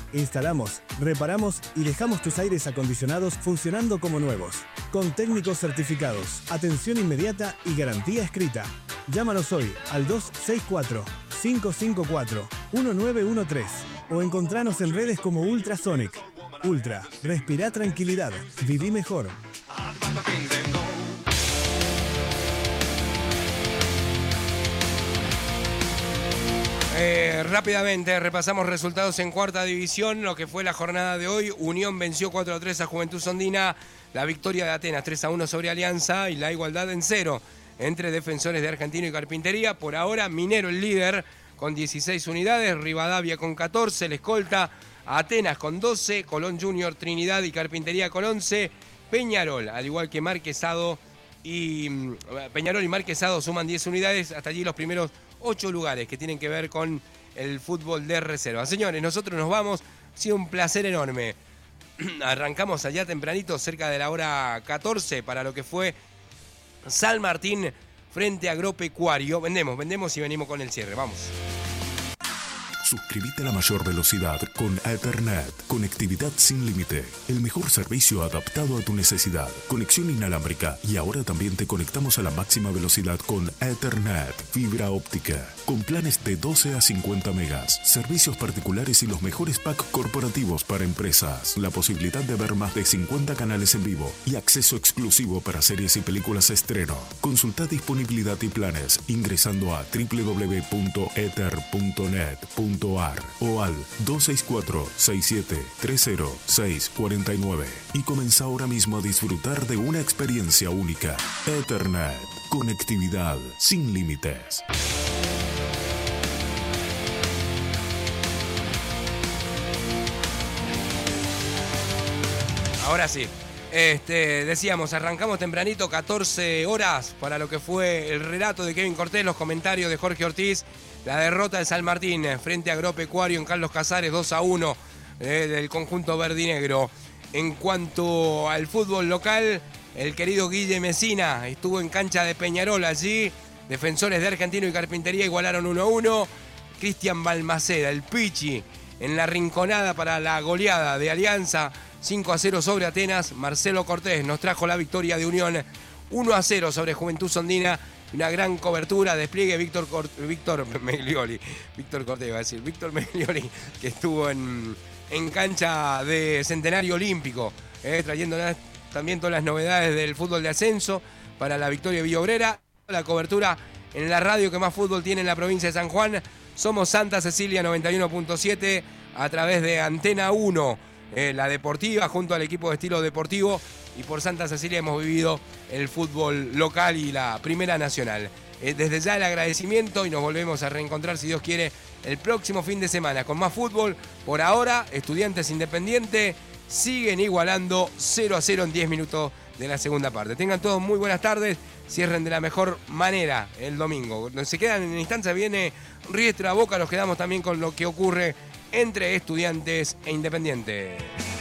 Instalamos, reparamos y dejamos tus aires acondicionados funcionando como nuevos. Con técnicos certificados, atención inmediata y garantía escrita. Llámanos hoy al 264-554-1913 o encontranos en redes como Ultrasonic. Ultra, respira tranquilidad, viví mejor. Rápidamente repasamos resultados en cuarta división, lo que fue la jornada de hoy. Unión venció 4-3 a Juventud Sondina, la victoria de Atenas 3-1 sobre Alianza y la igualdad en 0 entre Defensores de Argentino y Carpintería. Por ahora Minero el líder con 16 unidades, Rivadavia con 14, el escolta, Atenas con 12, Colón Junior, Trinidad y Carpintería con 11, Peñarol, al igual que Marquesado Peñarol y Marquesado suman 10 unidades, hasta allí los primeros 8 lugares que tienen que ver con el fútbol de reserva. Señores, nosotros nos vamos, ha sido un placer enorme. Arrancamos allá tempranito, cerca de la hora 14, para lo que fue San Martín frente a Agropecuario. Vendemos y venimos con el cierre, vamos. Suscríbete a la mayor velocidad con Ethernet. Conectividad sin límite. El mejor servicio adaptado a tu necesidad. Conexión inalámbrica. Y ahora también te conectamos a la máxima velocidad con Ethernet. Fibra óptica. Con planes de 12 a 50 megas. Servicios particulares y los mejores packs corporativos para empresas. La posibilidad de ver más de 50 canales en vivo. Y acceso exclusivo para series y películas estreno. Consulta disponibilidad y planes ingresando a www.ether.net.ar o al 264-6730-649 y comienza ahora mismo a disfrutar de una experiencia única. Ethernet, conectividad sin límites. Ahora sí, decíamos, arrancamos tempranito, 14 horas para lo que fue el relato de Kevin Cortés, los comentarios de Jorge Ortiz. La derrota de San Martín frente a Agropecuario en Carlos Casares, 2-1 del conjunto verdinegro. En cuanto al fútbol local, el querido Guille Mesina estuvo en cancha de Peñarol allí. Defensores de Argentino y Carpintería igualaron 1-1. Cristian Balmaceda, el Pichi, en la rinconada para la goleada de Alianza, 5-0 sobre Atenas. Marcelo Cortés nos trajo la victoria de Unión, 1-0 sobre Juventud Sondina. Una gran cobertura, despliegue Víctor Meglioli, que estuvo en cancha de Centenario Olímpico, trayendo también todas las novedades del fútbol de ascenso para la victoria de Villa Obrera. La cobertura en la radio que más fútbol tiene en la provincia de San Juan. Somos Santa Cecilia 91.7 a través de Antena 1, la deportiva, junto al equipo de estilo deportivo. Y por Santa Cecilia hemos vivido el fútbol local y la Primera Nacional. Desde ya el agradecimiento y nos volvemos a reencontrar, si Dios quiere, el próximo fin de semana con más fútbol. Por ahora, Estudiantes Independiente siguen igualando 0-0 en 10 minutos de la segunda parte. Tengan todos muy buenas tardes, cierren de la mejor manera el domingo. Se quedan en instancia, viene Riestra Boca, nos quedamos también con lo que ocurre entre Estudiantes e Independiente.